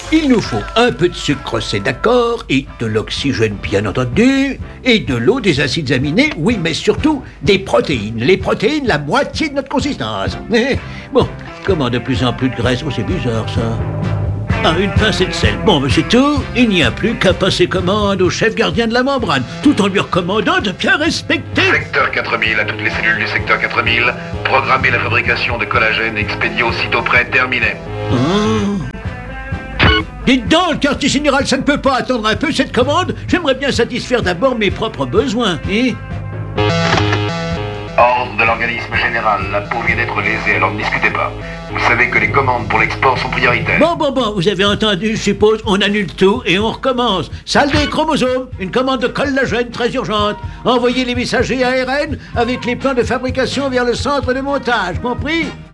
Il nous faut un peu de sucre, c'est d'accord, et de l'oxygène, bien entendu, et de l'eau, des acides aminés, oui, mais surtout des protéines. Les protéines, la moitié de notre consistance. Bon, comment de plus en plus de graisse? Oh, c'est bizarre, ça. Ah, une pincée de sel. Bon, mais c'est tout. Il n'y a plus qu'à passer commande au chef gardien de la membrane, tout en lui recommandant de bien respecter... Secteur 4000, à toutes les cellules du secteur 4000, programmer la fabrication de collagène expédié aussitôt prêt, terminé. Dites donc, le quartier général, ça ne peut pas attendre un peu cette commande? J'aimerais bien satisfaire d'abord mes propres besoins, hein? Ordre de l'organisme général, la peau vient d'être lésée, alors ne discutez pas. Vous savez que les commandes pour l'export sont prioritaires. Bon, vous avez entendu, je suppose, on annule tout et on recommence. Salle des chromosomes, une commande de collagène très urgente. Envoyez les messagers ARN avec les plans de fabrication vers le centre de montage, compris?